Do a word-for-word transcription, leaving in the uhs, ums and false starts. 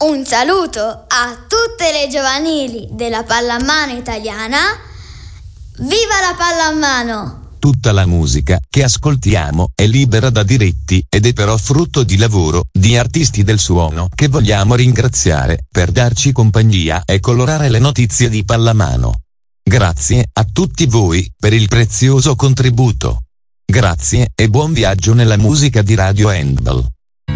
Un saluto a tutte le giovanili della pallamano italiana. Viva la pallamano! Tutta la musica che ascoltiamo è libera da diritti ed è però frutto di lavoro di artisti del suono che vogliamo ringraziare per darci compagnia e colorare le notizie di pallamano. Grazie a tutti voi per il prezioso contributo. Grazie e buon viaggio nella musica di Radio Handball.